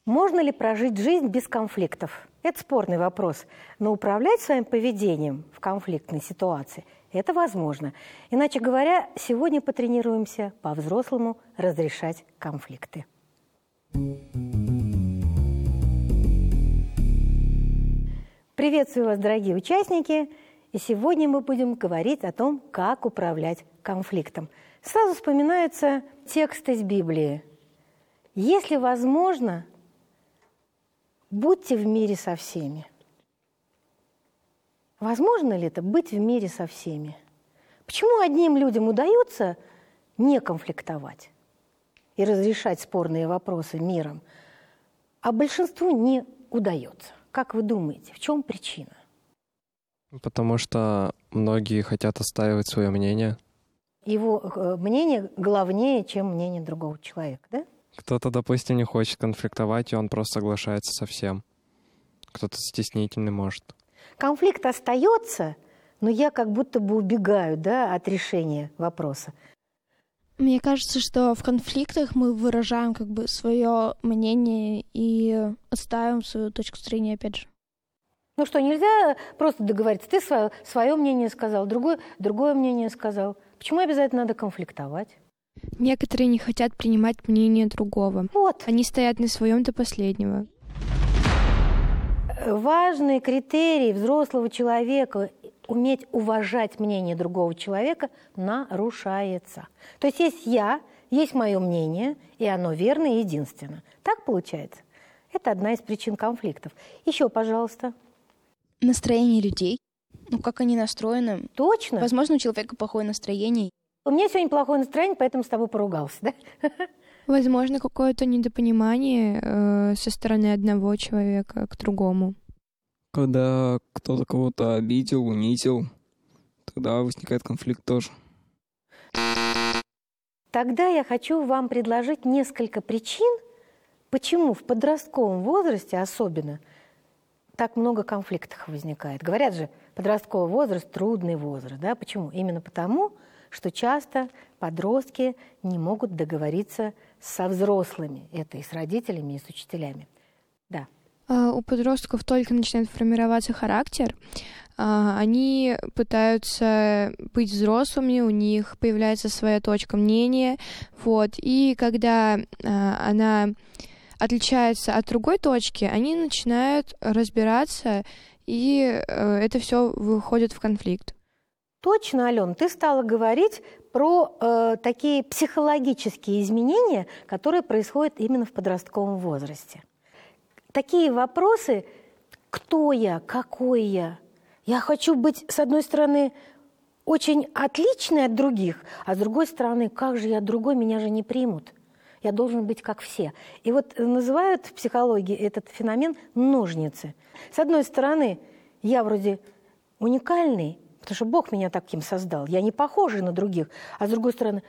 Можно ли прожить жизнь без конфликтов? Это спорный вопрос. Но управлять своим поведением в конфликтной ситуации – это возможно. Иначе говоря, сегодня потренируемся по-взрослому разрешать конфликты. Приветствую вас, дорогие участники! И сегодня мы будем говорить о том, как управлять конфликтом. Сразу вспоминается текст из Библии. «Если возможно, будьте в мире со всеми». Возможно ли это быть в мире со всеми? Почему одним людям удается не конфликтовать и разрешать спорные вопросы миром, а большинству не удается? Как вы думаете, в чем причина? Потому что многие хотят отстаивать свое мнение. Его мнение главнее, чем мнение другого человека, да? Кто-то, допустим, не хочет конфликтовать, и он просто соглашается со всем. Кто-то стеснительный может. Конфликт остается, но я как будто бы убегаю, да, от решения вопроса. Мне кажется, что в конфликтах мы выражаем как бы свое мнение и отстаиваем свою точку зрения, опять же. Ну что, нельзя просто договориться. Ты свое мнение сказал, другое мнение сказал. Почему обязательно надо конфликтовать? Некоторые не хотят принимать мнение другого. Вот. Они стоят на своем до последнего. Важный критерий взрослого человека – уметь уважать мнение другого человека нарушается. То есть есть я, есть мое мнение, и оно верно и единственно. Так получается? Это одна из причин конфликтов. Еще, пожалуйста. Настроение людей. Ну, как они настроены. Точно. Возможно, у человека плохое настроение. У меня сегодня плохое настроение, поэтому с тобой поругался, да? Возможно, какое-то недопонимание со стороны одного человека к другому. Когда кто-то кого-то обидел, унизил, тогда возникает конфликт тоже. Тогда я хочу вам предложить несколько причин, почему в подростковом возрасте особенно так много конфликтов возникает. Говорят же, подростковый возраст – трудный возраст. Да? Почему? Именно потому, что часто подростки не могут договориться со взрослыми. Это и с родителями, и с учителями. Да. У подростков только начинает формироваться характер. Они пытаются быть взрослыми, у них появляется своя точка мнения. Вот. И когда она отличается от другой точки, они начинают разбираться, и это все выходит в конфликт. Точно, Алён, ты стала говорить про такие психологические изменения, которые происходят именно в подростковом возрасте. Такие вопросы: кто я, какой я? Я хочу быть, с одной стороны, очень отличной от других, а с другой стороны, как же я другой, меня же не примут. Я должен быть как все. И вот называют в психологии этот феномен ножницы. С одной стороны, я вроде уникальный, потому что Бог меня таким создал, я не похожий на других. А с другой стороны,